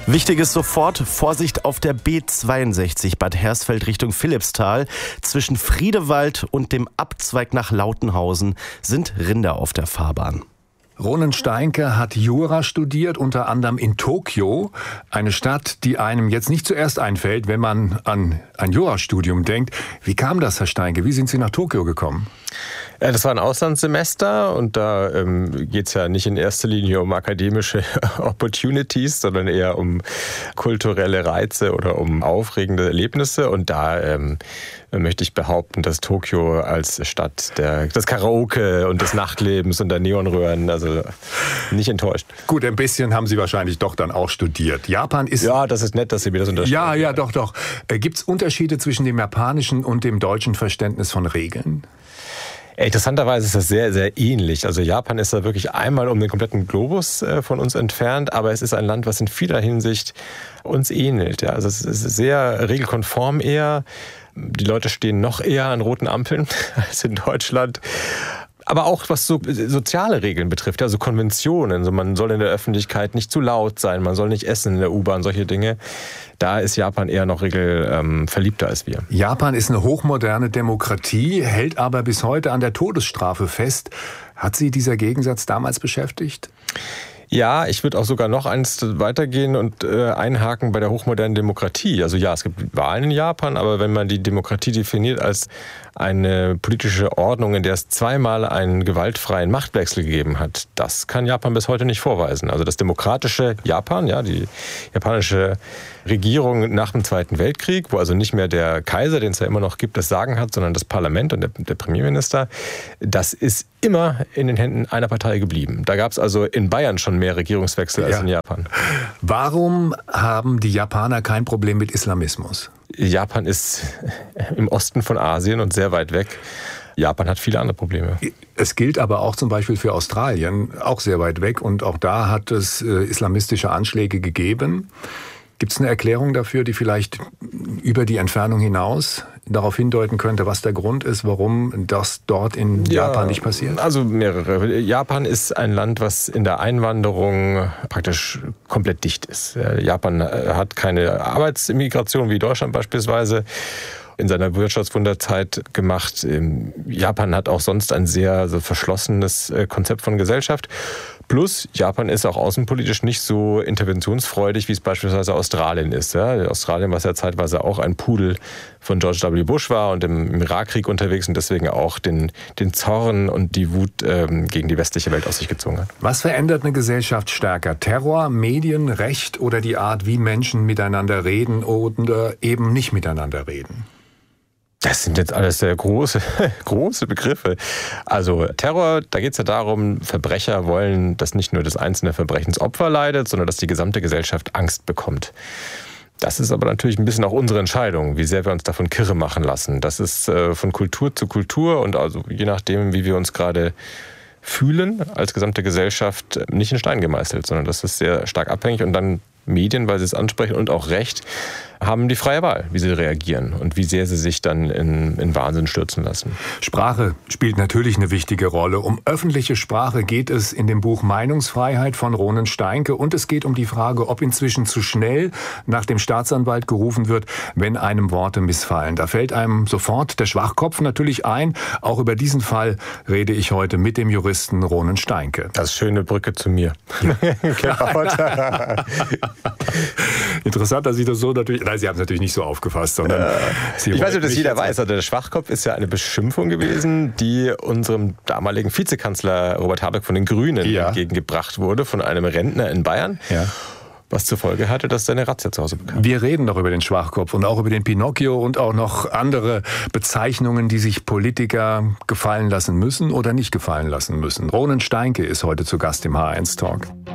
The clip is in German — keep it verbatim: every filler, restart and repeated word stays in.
Wichtig ist sofort Vorsicht auf der B zweiundsechzig Bad Hersfeld Richtung Philippsthal. Zwischen Friedewald und dem Abzweig nach Lautenhausen sind Rinder auf der Fahrbahn. Ronen Steinke hat Jura studiert, unter anderem in Tokio. Eine Stadt, die einem jetzt nicht zuerst einfällt, wenn man an ein Jurastudium denkt. Wie kam das, Herr Steinke? Wie sind Sie nach Tokio gekommen? Ja, das war ein Auslandssemester und da ähm, geht es ja nicht in erster Linie um akademische Opportunities, sondern eher um kulturelle Reize oder um aufregende Erlebnisse. Und da ähm, möchte ich behaupten, dass Tokio als Stadt der, des Karaoke und des Nachtlebens und der Neonröhren also nicht enttäuscht. Gut, ein bisschen haben Sie wahrscheinlich doch dann auch studiert. Japan ist... Ja, das ist nett, dass Sie mir das unterstellen. Ja, ja, doch, doch. Äh, Gibt es Unterschiede zwischen dem japanischen und dem deutschen Verständnis von Regeln? Interessanterweise ist das sehr, sehr ähnlich. Also Japan ist da wirklich einmal um den kompletten Globus von uns entfernt, aber es ist ein Land, was in vieler Hinsicht uns ähnelt. Ja, also es ist sehr regelkonform eher. Die Leute stehen noch eher an roten Ampeln als in Deutschland. Aber auch was so soziale Regeln betrifft, also Konventionen. Also man soll in der Öffentlichkeit nicht zu laut sein, man soll nicht essen in der U-Bahn, solche Dinge. Da ist Japan eher noch regelverliebter ähm, als wir. Japan ist eine hochmoderne Demokratie, hält aber bis heute an der Todesstrafe fest. Hat Sie dieser Gegensatz damals beschäftigt? Ja, ich würde auch sogar noch eins weitergehen und äh, einhaken bei der hochmodernen Demokratie. Also ja, es gibt Wahlen in Japan, aber wenn man die Demokratie definiert als eine politische Ordnung, in der es zweimal einen gewaltfreien Machtwechsel gegeben hat, das kann Japan bis heute nicht vorweisen. Also das demokratische Japan, ja, die japanische Regierung nach dem Zweiten Weltkrieg, wo also nicht mehr der Kaiser, den es ja immer noch gibt, das Sagen hat, sondern das Parlament und der, der Premierminister, das ist immer in den Händen einer Partei geblieben. Da gab es also in Bayern schon mehr Regierungswechsel als ja. in Japan. Warum haben die Japaner kein Problem mit Islamismus? Japan ist im Osten von Asien und sehr weit weg. Japan hat viele andere Probleme. Es gilt aber auch zum Beispiel für Australien, auch sehr weit weg. Und auch da hat es äh, islamistische Anschläge gegeben. Gibt es eine Erklärung dafür, die vielleicht über die Entfernung hinaus darauf hindeuten könnte, was der Grund ist, warum das dort in ja, Japan nicht passiert? Also mehrere. Japan ist ein Land, was in der Einwanderung praktisch komplett dicht ist. Japan hat keine Arbeitsimmigration wie Deutschland beispielsweise in seiner Wirtschaftswunderzeit gemacht. Japan hat auch sonst ein sehr so verschlossenes Konzept von Gesellschaft. Plus, Japan ist auch außenpolitisch nicht so interventionsfreudig, wie es beispielsweise Australien ist. Ja, Australien, was ja zeitweise auch ein Pudel von George W. Bush war und im Irakkrieg unterwegs und deswegen auch den, den Zorn und die Wut ähm, gegen die westliche Welt aus sich gezogen hat. Was verändert eine Gesellschaft stärker? Terror, Medien, Recht oder die Art, wie Menschen miteinander reden oder eben nicht miteinander reden? Das sind jetzt alles sehr große, große Begriffe. Also Terror, da geht es ja darum, Verbrecher wollen, dass nicht nur das einzelne Verbrechensopfer leidet, sondern dass die gesamte Gesellschaft Angst bekommt. Das ist aber natürlich ein bisschen auch unsere Entscheidung, wie sehr wir uns davon kirre machen lassen. Das ist äh, von Kultur zu Kultur und also je nachdem, wie wir uns gerade fühlen als gesamte Gesellschaft, nicht in Stein gemeißelt, sondern das ist sehr stark abhängig und dann Medien, weil sie es ansprechen und auch Recht, haben die freie Wahl, wie sie reagieren und wie sehr sie sich dann in, in Wahnsinn stürzen lassen. Sprache spielt natürlich eine wichtige Rolle. Um öffentliche Sprache geht es in dem Buch Meinungsfreiheit von Ronen Steinke und es geht um die Frage, ob inzwischen zu schnell nach dem Staatsanwalt gerufen wird, wenn einem Worte missfallen. Da fällt einem sofort der Schwachkopf natürlich ein. Auch über diesen Fall rede ich heute mit dem Juristen Ronen Steinke. Das ist eine schöne Brücke zu mir. Ja. Interessant, dass ich das so natürlich... Nein, Sie haben es natürlich nicht so aufgefasst, sondern... Äh, Sie ich weiß nicht, ob das jeder weiß. Also der Schwachkopf ist ja eine Beschimpfung gewesen, die unserem damaligen Vizekanzler Robert Habeck von den Grünen ja. entgegengebracht wurde, von einem Rentner in Bayern. Ja. Was zur Folge hatte, dass seine Razzia zu Hause bekam. Wir reden noch über den Schwachkopf und auch über den Pinocchio und auch noch andere Bezeichnungen, die sich Politiker gefallen lassen müssen oder nicht gefallen lassen müssen. Ronen Steinke ist heute zu Gast im H eins Talk.